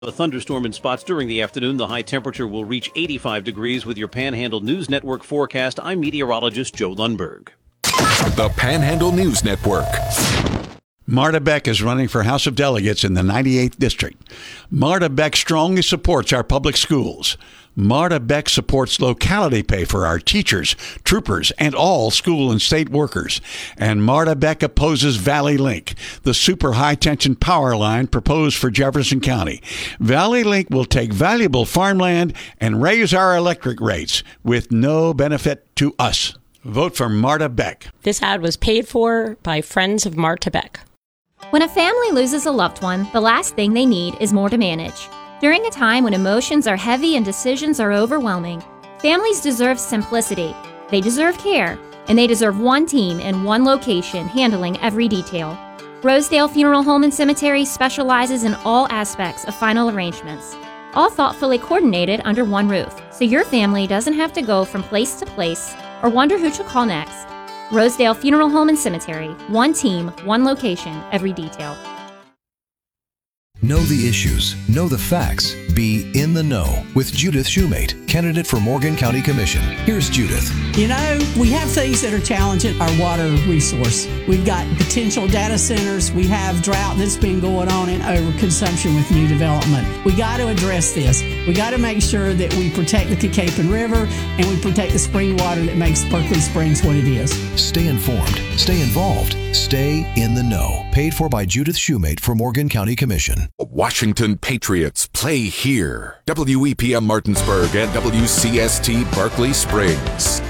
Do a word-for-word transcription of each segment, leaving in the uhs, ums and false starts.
A thunderstorm in spots during the afternoon. The high temperature will reach eighty-five degrees with your Panhandle News Network forecast. I'm meteorologist Joe Lundberg. The Panhandle News Network. Marta Beck is running for House of Delegates in the ninety-eighth District. Marta Beck strongly supports our public schools. Marta Beck supports locality pay for our teachers, troopers, and all school and state workers. And Marta Beck opposes Valley Link, the super high-tension power line proposed for Jefferson County. Valley Link will take valuable farmland and raise our electric rates with no benefit to us. Vote for Marta Beck. This ad was paid for by Friends of Marta Beck. When a family loses a loved one, the last thing they need is more to manage. During a time when emotions are heavy and decisions are overwhelming, families deserve simplicity, they deserve care, and they deserve one team in one location handling every detail. Rosedale Funeral Home and Cemetery specializes in all aspects of final arrangements, all thoughtfully coordinated under one roof, so your family doesn't have to go from place to place or wonder who to call next. Rosedale Funeral Home and Cemetery, one team, one location, every detail. Know the issues, know the facts, be in the know with Judith Shoemate, candidate for Morgan County Commission. Here's Judith. You know, we have things that are challenging our water resource. We've got potential data centers. We have drought that's been going on and overconsumption with new development. We got to address this. We got to make sure that we protect the Cacapon River and we protect the spring water that makes Berkeley Springs what it is. Stay informed, stay involved, stay in the know. Paid for by Judith Shoemate for Morgan County Commission. Washington Patriots play here. W E P M Martinsburg and W C S T Berkeley Springs.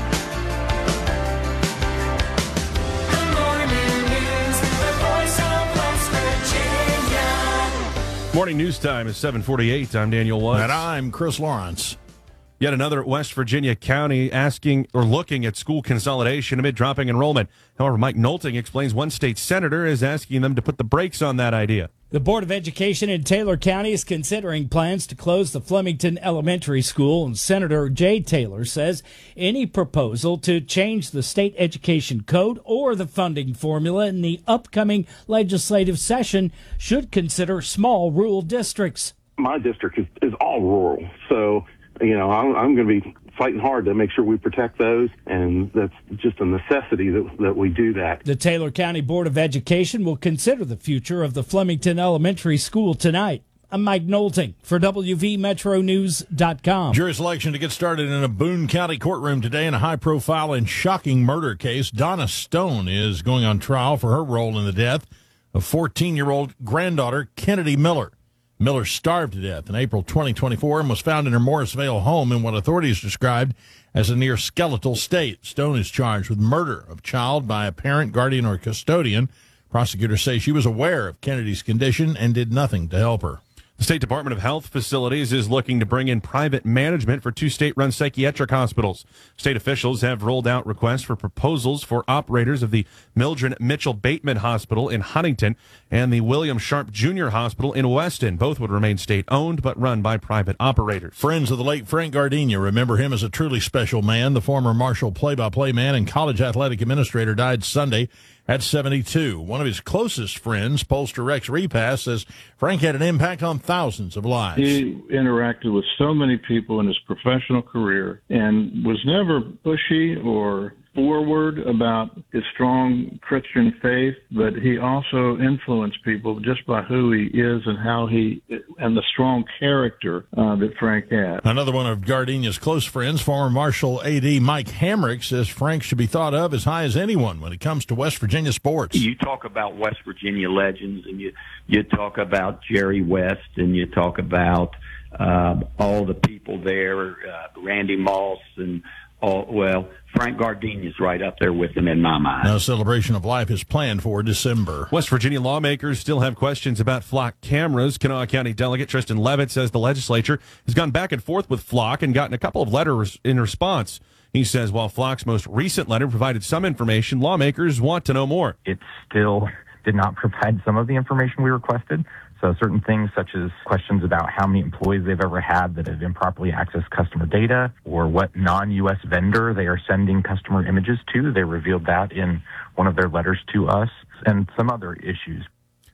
Morning news time is seven forty-eight. I'm Daniel Watts. And I'm Chris Lawrence. Yet another West Virginia county asking or looking at school consolidation amid dropping enrollment. However, Mike Nolting explains one state senator is asking them to put the brakes on that idea. The Board of Education in Taylor County is considering plans to close the Flemington Elementary School, and Senator Jay Taylor says any proposal to change the state education code or the funding formula in the upcoming legislative session should consider small rural districts. My district is, is all rural, so you know I'm, I'm going to be fighting hard to make sure we protect those, and that's just a necessity that, that we do that. The Taylor County Board of Education will consider the future of the Flemington Elementary School tonight. I'm Mike Nolting for W V Metro News dot com. Jury selection to get started in a Boone County courtroom today in a high-profile and shocking murder case. Donna Stone is going on trial for her role in the death of fourteen-year-old granddaughter Kennedy Miller. Miller starved to death in April twenty twenty-four and was found in her Morrisvale home in what authorities described as a near skeletal state. Stone is charged with murder of child by a parent, guardian, or custodian. Prosecutors say she was aware of Kennedy's condition and did nothing to help her. The State Department of Health Facilities is looking to bring in private management for two state-run psychiatric hospitals. State officials have rolled out requests for proposals for operators of the Mildred Mitchell Bateman Hospital in Huntington and the William Sharp Junior Hospital in Weston. Both would remain state-owned but run by private operators. Friends of the late Frank Gardenia remember him as a truly special man. The former Marshall play-by-play man and college athletic administrator died Sunday at seventy-two. One of his closest friends, pollster Rex Repass, says Frank had an impact on thousands of lives. He interacted with so many people in his professional career and was never pushy or forward about his strong Christian faith, but he also influenced people just by who he is and how he, and the strong character uh, that Frank had. Another one of Gardenia's close friends, former Marshall A D Mike Hamrick, says Frank should be thought of as high as anyone when it comes to West Virginia sports. You talk about West Virginia legends, and you, you talk about Jerry West, and you talk about um, all the people there, uh, Randy Moss, and all, well, Frank Gardenia's right up there with him in my mind. Now, a celebration of life is planned for December. West Virginia lawmakers still have questions about flock cameras. Kanawha County Delegate Tristan Levitt says the legislature has gone back and forth with Flock and gotten a couple of letters in response. He says while Flock's most recent letter provided some information, lawmakers want to know more. It still did not provide some of the information we requested. So certain things such as questions about how many employees they've ever had that have improperly accessed customer data or what non-U S vendor they are sending customer images to. They revealed that in one of their letters to us and some other issues.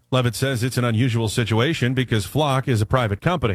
Levitt says it's an unusual situation because Flock is a private company.